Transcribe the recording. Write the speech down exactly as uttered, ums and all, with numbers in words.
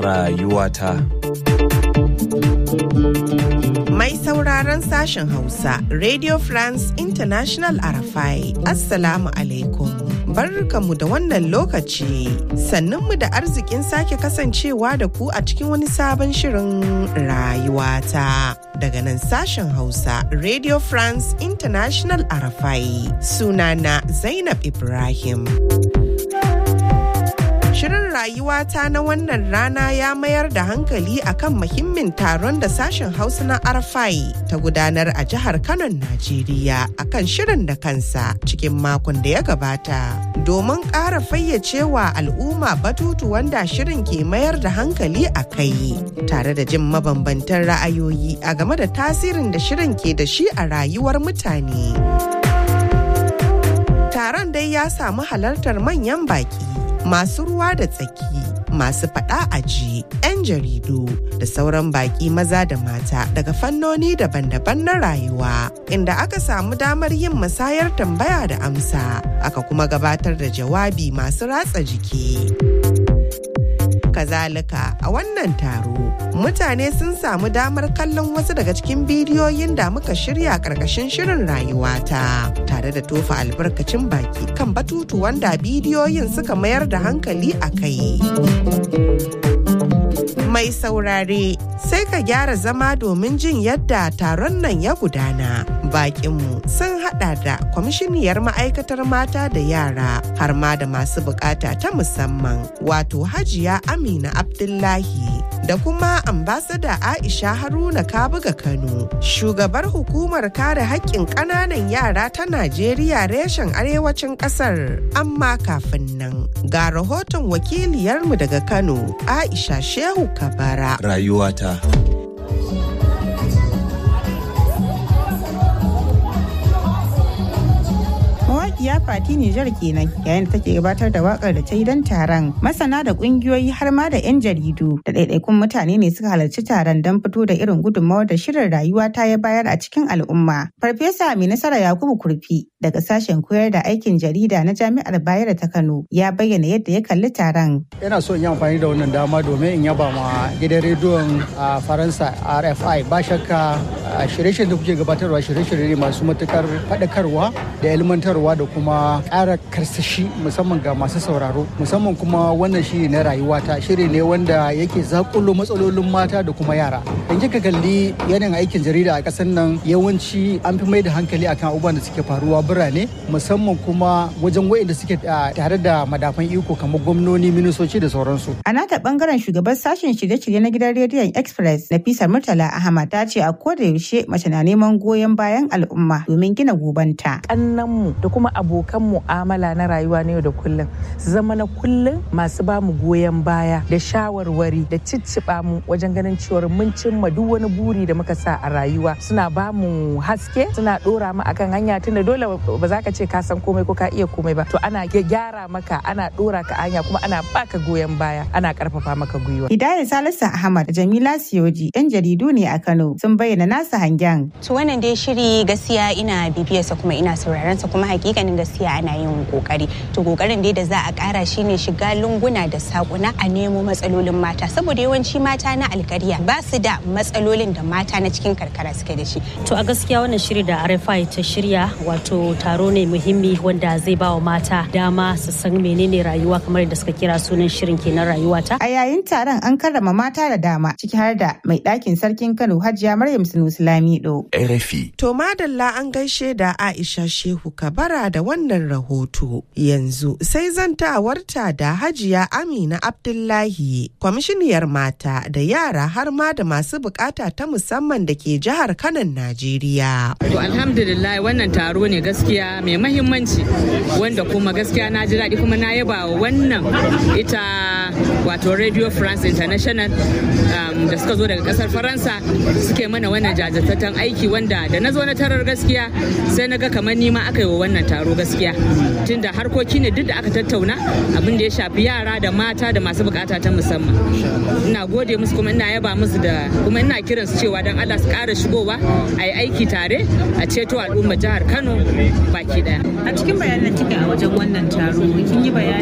rayuwata. Mai sauraron sashen Hausa, Radio France International Arafai, Assalamu alaikum. Barkanmu da wannan lokaci, sannunmu da arzikin sake kasancewa da ku a cikin wani sabon shirin rayuwata. Daga nan sashen Hausa, Radio France International Arafai, sunana Zainab Ibrahim. Shirin rayuwata na wannan rana ya mayar da hankali akan muhimmin taron da sashen Hausa na Arafai ta gudanar a jihar Kano, Najeriya akan shirin da kansa cikin makon da ya gabata. Domin ƙara fayyacewa al'umma batutu wanda shirin ke mayar da hankali a kai, tare da jin mabambantan ra'ayoyi a game da tasirin da shirin ke da shi a rayuwar mutane. Taron dai ya samu halartar manyan baki, masu ruwa da tsaki, masu faɗa aji, 'yan jaridu da sauran baƙi maza da mata daga fannoni daban-daban na rayuwa, inda aka samu damar yin musayar tambaya da amsa, aka kuma gabatar da jawabi masu ratsa jiki. Kazalika a wannan taro, mutane sun samu damar kallon wasu daga cikin bidiyoyin da muka shirya ƙarƙashin shirin rayuwata, tare da tofa albarkacin baki kan batutu wanda bidiyoyin suka mayar da hankali a kai. Mai saurare, sai ka gyara zama domin jin yadda taron nan ya gudana. Bakinmu sun hada da kwamishiniyar ma'aikatar mata da yara har ma da masu bukata ta musamman, wato Hajiya Amina Abdullahi, da kuma ambasada Aisha Haruna Kabuga Kano, shugabar hukumar kare haƙƙin ƙananan yara ta Najeriya reshen arewacin ƙasar. Amma kafin nan, ga rahoton wakiliyarmu daga Kano, Aisha Shehu Kabara. Rayuwata. Mawaƙiya Fati Nijar kenan yayin da take gabatar da waƙar da ta yi don taron. Masana da ƙungiyoyi har ma da 'yan jaridu da ɗaiɗaikun mutane ne suka halarci taron don fito da irin gudunmawar da shirin rayuwa ta ya bayar a cikin al'umma. Farfesa Mai Nasara Yakubu Kurfi daga sashen koyar da aikin jarida na Jami'ar Bayero ta Kano ya bayyana yadda ya kalli taron. Ina so in yi amfani da wannan dama domin in yaba ma gidan rediyon a Faransa R F I. Ba shakka shirye-shiryen da kuke gabatarwa shirye-shirye masu matukar faɗakarwa da ilmantarwa da kuma ƙara karsashi musamman ga masu sauraro, musamman kuma wannan shiri na rayuwata, shiri ne wanda yake zakulo matsalolin mata da kuma yara. In kika kalli yanayin aikin jarida a ƙasar nan, yawanci an fi mai da hankali akan abubuwan da suke faruwa birane, musamman kuma wajen waɗanda suke tare da madafan iko kamar gwamnoni, ministoci da sauransu. A nata bangaren shugaban sashen shirye-shirye na gidan rediyon Express, Nafisa Murtala Ahmad, ta ce a koda yaushe mace na neman goyon bayan al'umma domin gina gobanta. Kannanmu da kuma abokan mu'amala na rayuwa na yau da kullum su zama na kullum masu ba mu goyon baya da shawarwari da cicciɓa mu wajen ganin cewar mun cimma duk wani buri da muka sa a rayuwa. Suna ba mu haske, suna ɗora mu akan hanya, tunda dole ba za ka ce ka san komai ko ka iya komai ba. To ana gyara maka, ana ɗora ka hanya, kuma ana baka goyon baya, ana ƙarfafa maka gwiwa. Hidayat Salisu Ahmad da Jamila Siyoji 'yan jaridu ne a Kano sun bayyana nasa hangen. To wannan dai shiri gaskiya ina bibiyarsa kuma ina sauraron sa, kuma hakikanin gaskiya ana yin kokari. To kokarin dai da za a kara shine shiga lunguna da sakuna a nemo matsalolin mata, saboda yawanci mata na alkariya ba su da matsalolin da mata na cikin karkara suke da shi. To a gaskiya wannan shiri da R F I ta shirya, wato taro ne muhimmi wanda zai ba wa mata dama su san menene rayuwa, kamar da suka kira sunan shirin kenan rayuwata. A yayin taron an karrama mata da dama, ciki har da mai ɗakin sarkin Kano Hajiya Maryam Sunusi Lamido. R F I. To madalla, an gaishe da Aisha Shehu Kabara da wannan rahoto. Yanzu sai zantawarta da Hajiya Amina Abdullahi, kwamishiniyar mata da yara har ma da masu bukata ta musamman da ke jihar Kano, Najeriya. To alhamdulillah, wannan taro ne gaskiya mai mahimmanci, wanda kuma gaskiya na ji daɗi, kuma na yaba wa wannan ita wato Radio France International um, da suka zo daga kasar Faransa suke mana wannan jajirtaccen aiki, wanda da na zo na tarar gaskiya sai na ga kamar nima aka yi wa wannan taro gaskiya, tunda harkoki ne duk da aka tattauna abin da ya shafi yara da mata da masu bukata ta musamman. Ina gode musu, kuma ina yaba musu, da kuma ina kiran su cewa dan Allah su ƙara shigowa a yi aiki tare a ceto al'ummar jihar Kano baki daya. A cikin bayanan kika a wajen wannan taro kin yi bayani